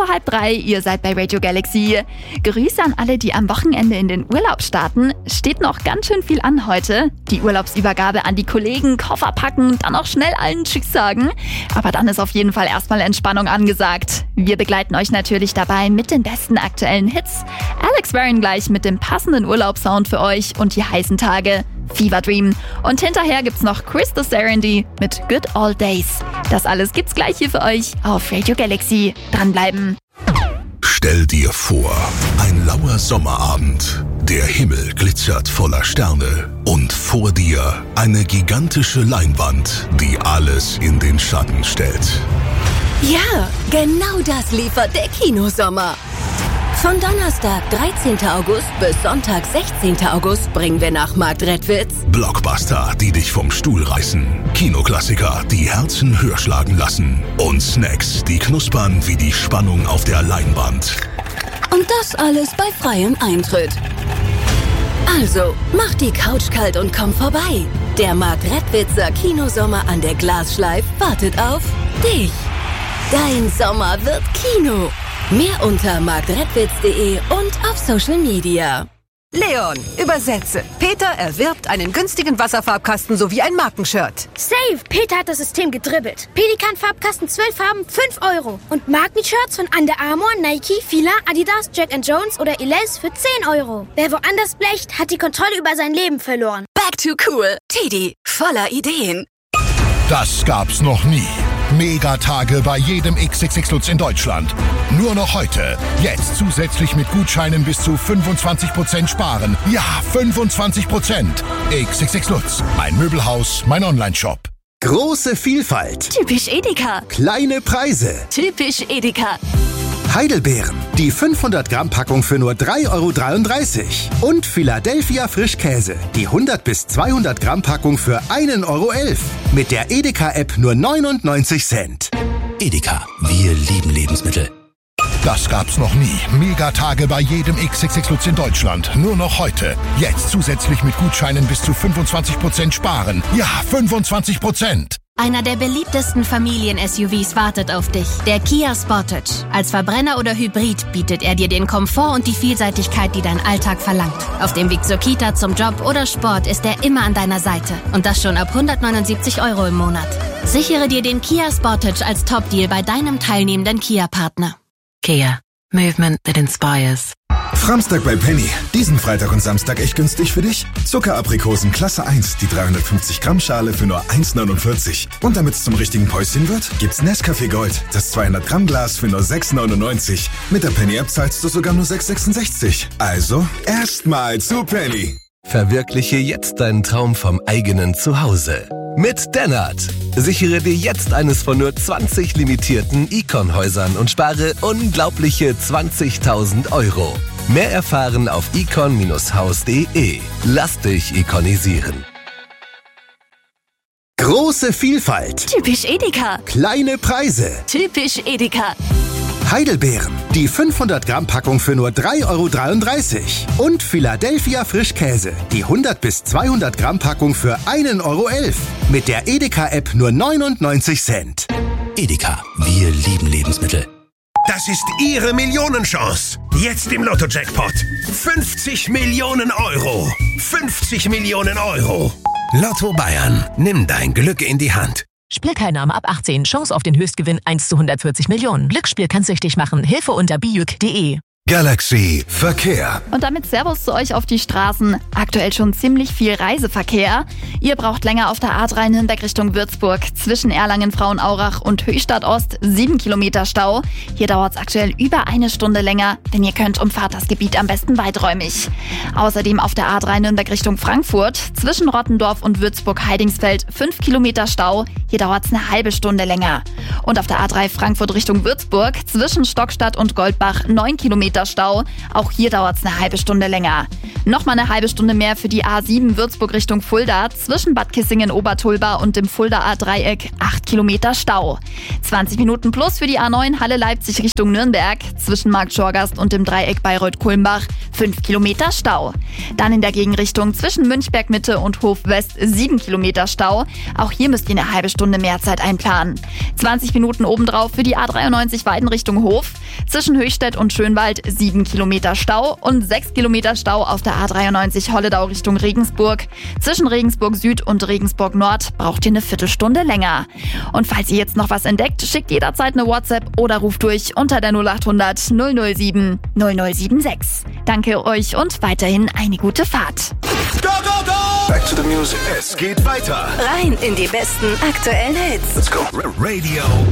vor 2:30, ihr seid bei Radio Galaxy. Grüße an alle, die am Wochenende in den Urlaub starten. Steht noch ganz schön viel an heute. Die Urlaubsübergabe an die Kollegen, Koffer packen, dann auch schnell allen Tschüss sagen. Aber dann ist auf jeden Fall erstmal Entspannung angesagt. Wir begleiten euch natürlich dabei mit den besten aktuellen Hits. Alex Warren gleich mit dem passenden Urlaubssound für euch und die heißen Tage. Fever Dream. Und hinterher gibt's noch Chris the Serenity mit Good Old Days. Das alles gibt's gleich hier für euch auf Radio Galaxy. Dranbleiben. Stell dir vor, ein lauer Sommerabend. Der Himmel glitzert voller Sterne. Und vor dir eine gigantische Leinwand, die alles in den Schatten stellt. Ja, genau das liefert der Kinosommer. Von Donnerstag, 13. August bis Sonntag, 16. August bringen wir nach Marktredwitz Blockbuster, die dich vom Stuhl reißen. Kinoklassiker, die Herzen höher schlagen lassen. Und Snacks, die knuspern wie die Spannung auf der Leinwand. und das alles bei freiem Eintritt. Also, mach die Couch kalt und komm vorbei. Der Marktredwitzer Kinosommer an der Glasschleif wartet auf dich. Dein Sommer wird Kino. Mehr unter marktredwitz.de und auf Social Media. Leon, übersetze. Peter erwirbt einen günstigen Wasserfarbkasten sowie ein Markenshirt. Safe! Peter hat das System gedribbelt. Pelikan-Farbkasten 12 Farben, 5 €. Und Markenshirts von Under Armour, Nike, Fila, Adidas, Jack & Jones oder Elize für 10 €. Wer woanders blecht, hat die Kontrolle über sein Leben verloren. Back to cool. Teddy, voller Ideen. Das gab's noch nie. Megatage bei jedem XXX Lutz in Deutschland. Nur noch heute. Jetzt zusätzlich mit Gutscheinen bis zu 25% sparen. Ja, 25%. XXX Lutz. Mein Möbelhaus, mein Onlineshop. Große Vielfalt. Typisch Edeka. Kleine Preise. Typisch Edeka. Heidelbeeren. Die 500 Gramm Packung für nur 3,33 €. Und Philadelphia Frischkäse. Die 100 bis 200 Gramm Packung für 1,11 €. Mit der Edeka-App nur 99 Cent. Edeka, wir lieben Lebensmittel. Das gab's noch nie. Megatage bei jedem XXX Lutz in Deutschland. Nur noch heute. Jetzt zusätzlich mit Gutscheinen bis zu 25% sparen. Ja, 25%. Einer der beliebtesten Familien-SUVs wartet auf dich. Der Kia Sportage. Als Verbrenner oder Hybrid bietet er dir den Komfort und die Vielseitigkeit, die dein Alltag verlangt. Auf dem Weg zur Kita, zum Job oder Sport ist er immer an deiner Seite. Und das schon ab 179 € im Monat. Sichere dir den Kia Sportage als Top-Deal bei deinem teilnehmenden Kia-Partner. Kia. Movement that inspires. Framstag bei Penny. Diesen Freitag und Samstag echt günstig für dich? Zuckeraprikosen Klasse 1, die 350 Gramm Schale für nur 1,49. Und damit es zum richtigen Päuschen wird, gibt's Nescafé Gold, das 200 Gramm Glas für nur 6,99. Mit der Penny-App zahlst du sogar nur 6,66. Also, erstmal zu Penny. Verwirkliche jetzt deinen Traum vom eigenen Zuhause. Mit Dennert. Sichere dir jetzt eines von nur 20 limitierten Icon-Häusern und spare unglaubliche 20.000 €. Mehr erfahren auf icon-haus.de. Lass dich ikonisieren. Große Vielfalt. Typisch Edeka. Kleine Preise. Typisch Edeka. Heidelbeeren. Die 500 Gramm Packung für nur 3,33 € Und Philadelphia Frischkäse. Die 100 bis 200 Gramm Packung für 1,11 €. Mit der Edeka-App nur 99 Cent. Edeka, wir lieben Lebensmittel. Das ist Ihre Millionenchance. Jetzt im Lotto-Jackpot. 50 Millionen €. 50 Millionen €. Lotto Bayern. Nimm dein Glück in die Hand. Spielteilnahme ab 18. Chance auf den Höchstgewinn 1 zu 140 Millionen. Glücksspiel kann süchtig machen. Hilfe unter biuk.de. Galaxy Verkehr. Und damit Servus zu euch auf die Straßen. Aktuell schon ziemlich viel Reiseverkehr. Ihr braucht länger auf der A3 Nürnberg Richtung Würzburg. Zwischen Erlangen, Frauenaurach und Höchstadt Ost 7 Kilometer Stau. Hier dauert es aktuell über eine Stunde länger, denn ihr könnt umfahrt das Gebiet am besten weiträumig. Außerdem auf der A3 Nürnberg Richtung Frankfurt. Zwischen Rottendorf und Würzburg-Heidingsfeld 5 Kilometer Stau. Hier dauert es eine halbe Stunde länger. Und auf der A3 Frankfurt Richtung Würzburg. Zwischen Stockstadt und Goldbach 9 Kilometer Stau. Auch hier dauert es eine halbe Stunde länger. Nochmal eine halbe Stunde mehr für die A7 Würzburg Richtung Fulda. Zwischen Bad Kissingen-Obertulba und dem Fuldaer Dreieck 8 Kilometer Stau. 20 Minuten plus für die A9 Halle-Leipzig Richtung Nürnberg. Zwischen Marktschorgast und dem Dreieck Bayreuth-Kulmbach 5 Kilometer Stau. Dann in der Gegenrichtung zwischen Münchberg-Mitte und Hof-West 7 Kilometer Stau. Auch hier müsst ihr eine halbe Stunde mehr Zeit einplanen. 20 Minuten obendrauf für die A93 Weiden Richtung Hof. Zwischen Höchstädt und Schönwald 7 Kilometer Stau und 6 Kilometer Stau auf der A93 Holledau Richtung Regensburg. Zwischen Regensburg Süd und Regensburg Nord braucht ihr eine Viertelstunde länger. Und falls ihr jetzt noch was entdeckt, schickt jederzeit eine WhatsApp oder ruft durch unter der 0800 007 0076. Danke euch und weiterhin eine gute Fahrt. Go, go, go! Back to the music. Es geht weiter. Rein in die besten aktuellen Hits. Let's go. Radio